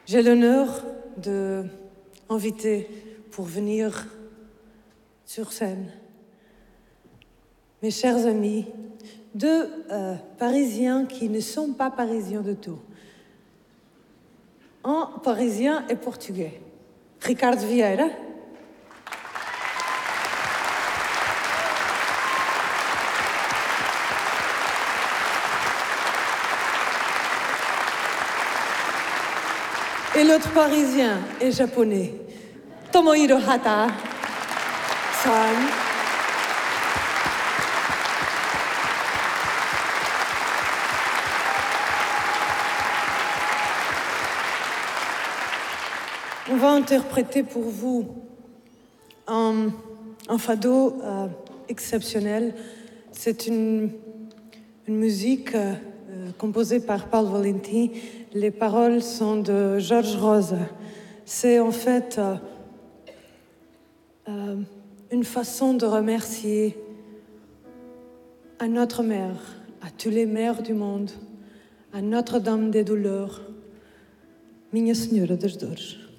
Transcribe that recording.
J'ai l'honneur d'inviter pour venir sur scène mes chers amis, deux Parisiens qui ne sont pas parisiens du tout. Un Parisien et portugais, Ricardo Vieira. Et l'autre Parisien est japonais, Tomohiro Hata-san. On va interpréter pour vous un fado exceptionnel. C'est une musique composée par Paul Valenti. Les paroles sont de Jorge Rosa. C'est en fait une façon de remercier à notre mère, à tous les mères du monde, à Notre-Dame des Douleurs, Minha Senhora das Dores.